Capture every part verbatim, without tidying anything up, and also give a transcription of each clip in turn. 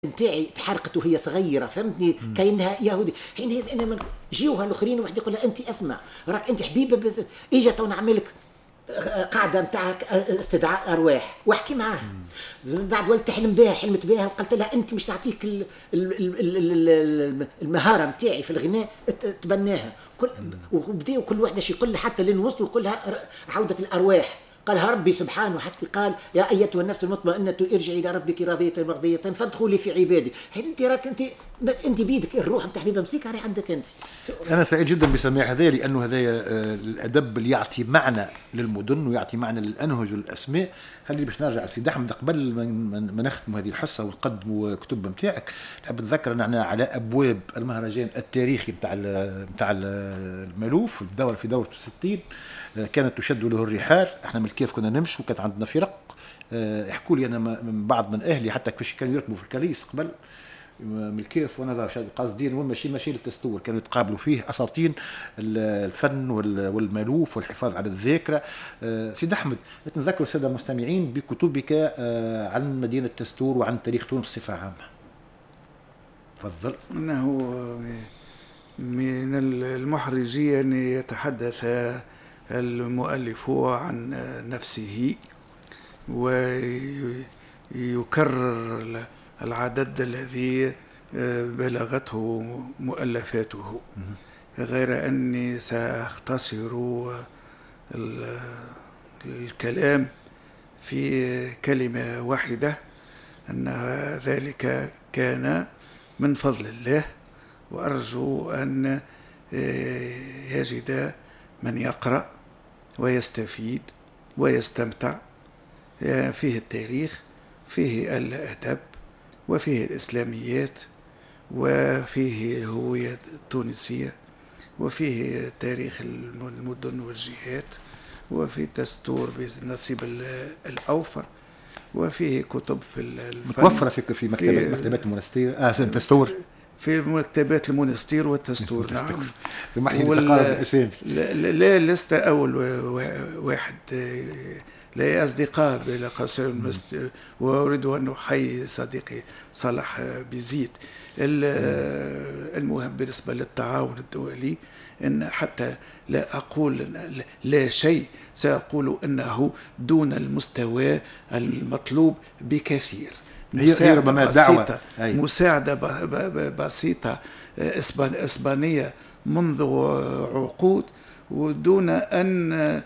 نتاعي تحرقت وهي صغيره، فهمتني؟ كاينها يهودي. حين انا جيوها الاخرين واحد يقول لها انت اسمع راك انت حبيبه، اجا تو نعملك قاعده نتاعك استدعاء ارواح واحكي معاها. بعد ولد تحلم بها، حلمت بها وقلت لها انت مش نعطيك المهاره نتاعي في الغناء تبناها. كل وبداوا كل وحده شي يقول لها حتى لين وصلوا كلها عوده الارواح. قالها ربي سبحانه حتى قال يا ايتها النفس المطمئنه ارجعي الى ربك راضيه مرضيه فادخلي في عبادي. انت راك انت انت بيدك الروح نتاع حبيبه مسيكه راهي عندك انت. انا سعيد جدا بسماع هذا، لانه هذا الادب اللي يعطي معنى للمدن ويعطي معنى للانهج والاسماء. خليني باش نرجع لسيدي احمد قبل ما نختم هذه الحصه ونقدموا كتب نتاعك. نحب نذكر ان احنا على ابواب المهرجان التاريخي نتاع نتاع المالوف الدوره في دوره ستين كانت تشد له الرحال. احنا من الكيف كنا نمشي وكانت عندنا فرق. يحكوا لي انا من بعض من اهلي حتى كيفاش كانوا يركبوا في الكريس قبل من الكيف، وانا قاصدين وين ماشي ماشي للتستور، كانوا يتقابلوا فيه اساطين الفن والمالوف والحفاظ على الذاكره. سيد احمد نتذكر الساده المستمعين بكتبك عن مدينه تستور وعن تاريخ تونس بصفه عامه. تفضل. انه من المحرج ان يتحدث المؤلف عن نفسه ويكرر العدد الذي بلغته مؤلفاته، غير أني سأختصر الكلام في كلمة واحدة، أن ذلك كان من فضل الله، وأرجو أن يجد من يقرأ ويستفيد ويستمتع. فيه التاريخ، فيه الأدب، وفيه الإسلاميات، وفيه هوية تونسية، وفيه تاريخ المدن والجهات، وفيه دستور بالنصيب الأوفر، وفيه كتب في الفن متوفرة في في مكتبات مكتبات المونستير اه الدستور في مكتبات المونستير والدستور. نعم. في محل تقارب الاسامي. لا لست اول واحد، لا أصدقاء بلا قوسين، وأريد أن أحيي صديقي صالح بزيد. المهم بالنسبة للتعاون الدولي أن حتى لا أقول لا شيء، سأقول أنه دون المستوى المطلوب بكثير. هي ربما دعوة مساعدة بسيطة إسبانية منذ عقود، ودون أن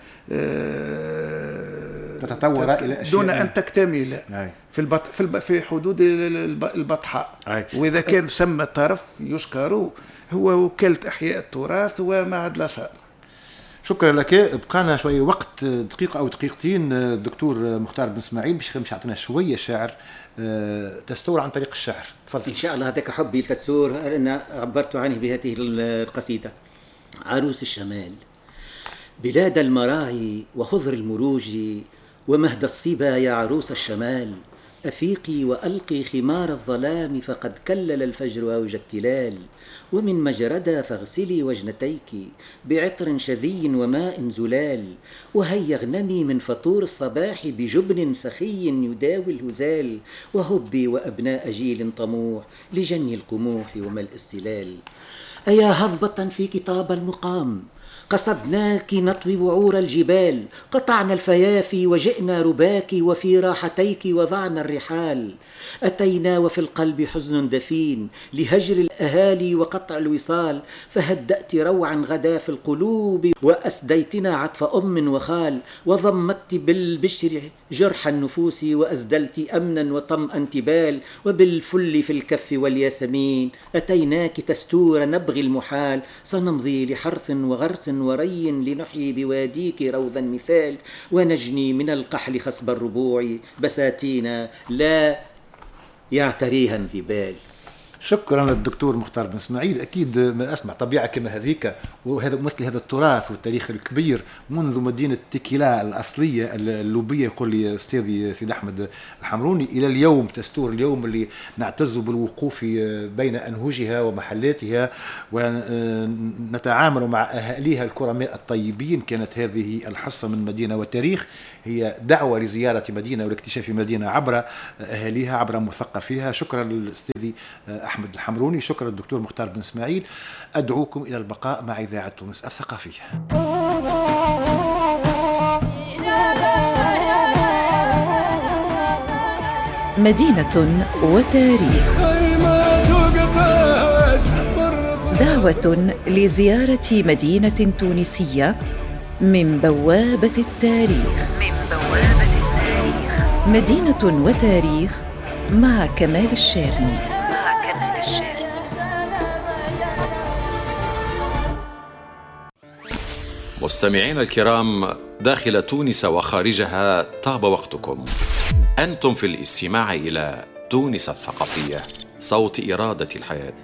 تتطور إلى أشياء دون أن تكتمل في البط... في, الب... في حدود البطحاء. وإذا كان ثم طرف يشكر هو وكالة إحياء التراث ومعهد الآثار. شكرا لك. بقانا شوية وقت، دقيقة أو دقيقتين. الدكتور مختار بن إسماعيل باش باش يعطينا شوية شعر تستور عن طريق الشعر. تفضل. إن شاء الله. هذاك حبي للتستور أنا عبرت عنه بهذه القصيدة. عروس الشمال، بلاد المراعي وخضر المروج ومهد الصبا يا عروس الشمال، أفيقي وألقي خمار الظلام فقد كلل الفجر أوج التلال، ومن مجردة فاغسلي وجنتيك بعطر شذي وماء زلال، وهيا اغنمي من فطور الصباح بجبن سخي يداوي الهزال، وهبي وأبناء جيل طموح لجني القموح وملء السلال. أيا هضبة في كتاب المقام قصدناك نطوي وعور الجبال، قطعنا الفيافي وجئنا رباك وفي راحتيك وضعنا الرحال، أتينا وفي القلب حزن دفين لهجر الأهالي وقطع الوصال، فهدأت روعا غدا في القلوب وأسديتنا عطف أم وخال، وضمت بالبشر جرح النفوس وأزدلت أمنا وطمأنت بال، وبالفل في الكف والياسمين أتيناك تستور نبغي المحال، سنمضي لحرث وغرس وري لنحيي بواديك روضا مثال، ونجني من القحل خصب الربوع بساتين لا يعتريها انذبال. شكرا للدكتور مختار بن اسماعيل. اكيد ما اسمع طبيعه كما هذيك وهذا مثل هذا التراث والتاريخ الكبير منذ مدينه تيكيلا الاصليه اللوبيه، يقول لي استاذي سيد احمد الحمروني، الى اليوم تستور اليوم اللي نعتز بالوقوف بين انهجها ومحلاتها ونتعامل مع اهاليها الكرماء الطيبين. كانت هذه الحصه من مدينه وتاريخ هي دعوه لزياره مدينه والاكتشاف مدينه عبر اهاليها عبر مثقفيها. شكرا للاستاذ أحمد الحمروني، شكرا للدكتور مختار بن اسماعيل. أدعوكم إلى البقاء مع إذاعة تونس الثقافية. مدينة وتاريخ، دعوة لزيارة مدينة تونسية من بوابة التاريخ. من بوابة التاريخ مدينة وتاريخ مع كمال الشارني. مستمعين الكرام، داخل تونس وخارجها طاب وقتكم. أنتم في الاستماع إلى تونس الثقافية، صوت إرادة الحياة.